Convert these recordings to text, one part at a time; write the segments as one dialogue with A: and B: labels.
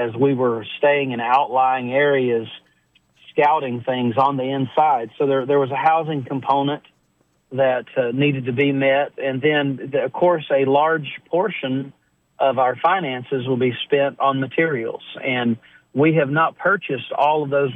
A: as we were staying in outlying areas, scouting things on the inside. So there was a housing component that needed to be met. And then, of course, a large portion of our finances will be spent on materials. And we have not purchased all of those,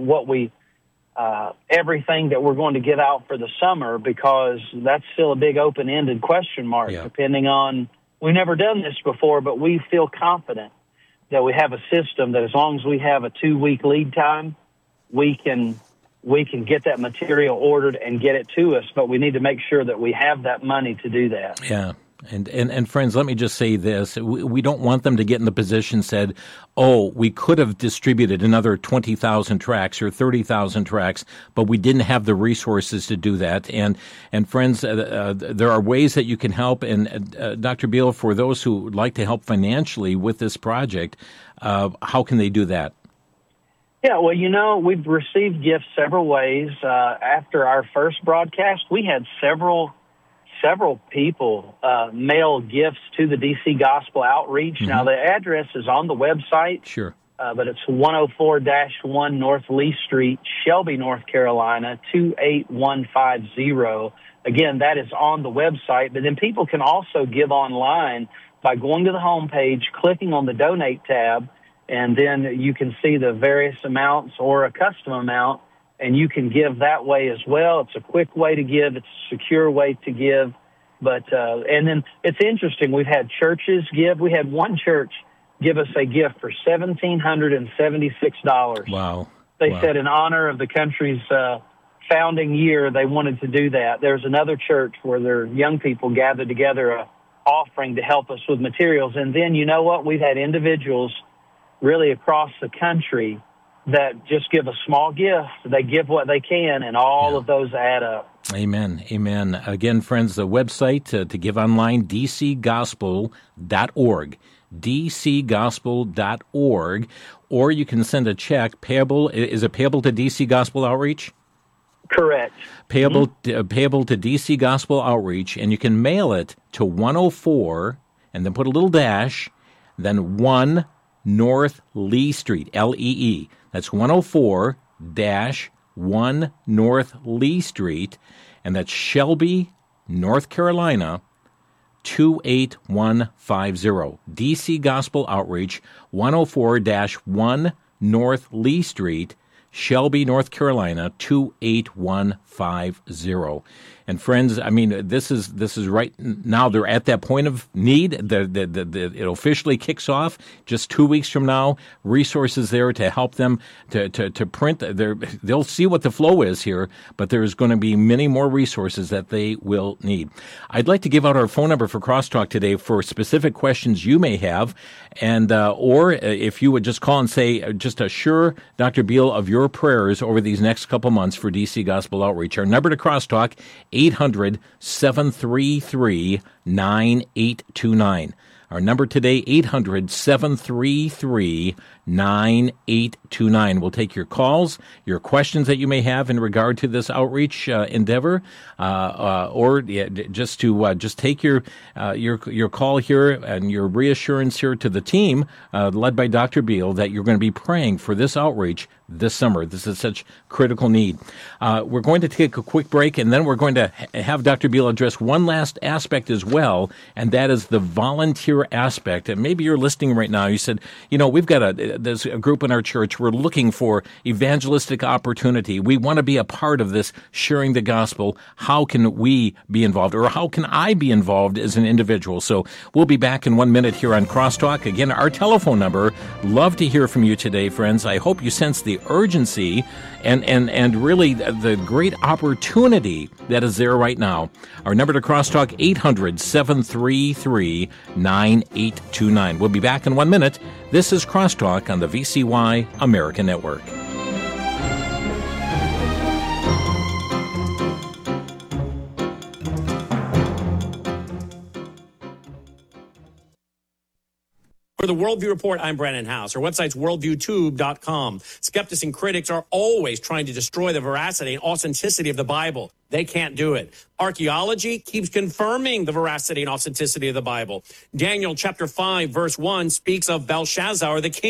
A: everything that we're going to get out for the summer, because that's still a big open-ended question mark, depending on, we've never done this before, but we feel confident that we have a system that as long as we have a 2-week lead time, we can get that material ordered and get it to us, but we need to make sure that we have that money to do that.
B: Yeah. And friends, let me just say this. We don't want them to get in the position said, oh, we could have distributed another 20,000 tracts or 30,000 tracts, but we didn't have the resources to do that. And friends, there are ways that you can help. And Dr. Beal, for those who would like to help financially with this project, how can they do that?
A: Yeah, well, we've received gifts several ways. After our first broadcast, we had several people mail gifts to the DC Gospel Outreach. Mm-hmm. Now, the address is on the website.
B: Sure.
A: But it's 104-1 North Lee Street, Shelby, North Carolina, 28150. Again, that is on the website. But then people can also give online by going to the homepage, clicking on the Donate tab, and then you can see the various amounts or a custom amount, and you can give that way as well. It's a quick way to give. It's a secure way to give. But and then it's interesting. We've had churches give. We had one church give us a gift for $1,776.
B: Wow.
A: They said in honor of the country's founding year, they wanted to do that. There's another church where their young people gathered together a offering to help us with materials. And then, you know what? We've had individuals really across the country that just give a small gift. They give what they can, and all of those add up.
B: Amen. Amen. Again, friends, the website to give online, dcgospel.org, dcgospel.org, or you can send a check payable. Is it payable to DC Gospel Outreach?
A: Correct.
B: Payable to DC Gospel Outreach, and you can mail it to 104, and then put a little dash, then 1 North Lee Street, Lee. That's 104-1 North Lee Street, and that's Shelby, North Carolina, 28150. DC Gospel Outreach, 104-1 North Lee Street, Shelby, North Carolina, 28150. And friends, I mean, this is right now. They're at that point of need. It officially kicks off just 2 weeks from now. Resources there to help them to print. They'll see what the flow is here, but there's going to be many more resources that they will need. I'd like to give out our phone number for Crosstalk today for specific questions you may have, and or if you would just call and say, just assure Dr. Beal of your prayers over these next couple months for DC Gospel Outreach. Our number to Crosstalk, 800-733-9829. Our number today, 800-733-9829. We'll take your calls, your questions that you may have in regard to this outreach endeavor, or just take your call here and your reassurance here to the team, led by Dr. Beal, that you're going to be praying for this outreach this summer. This is such critical need. We're going to take a quick break, and then we're going to have Dr. Beal address one last aspect as well, and that is the volunteer aspect. And maybe you're listening right now. You said, we've got there's a group in our church. We're looking for evangelistic opportunity. We want to be a part of this, sharing the gospel. How can we be involved, or how can I be involved as an individual? So we'll be back in 1 minute here on Crosstalk. Again, our telephone number. Love to hear from you today, friends. I hope you sense the urgency and really the great opportunity that is there right now. Our number to Crosstalk, 800-733-9829. We'll be back in 1 minute. This is Crosstalk on the VCY American Network.
C: For the Worldview Report, I'm Brennan House. Our website's worldviewtube.com. Skeptics and critics are always trying to destroy the veracity and authenticity of the Bible. They can't do it. Archaeology keeps confirming the veracity and authenticity of the Bible. Daniel chapter 5, verse 1 speaks of Belshazzar, the king.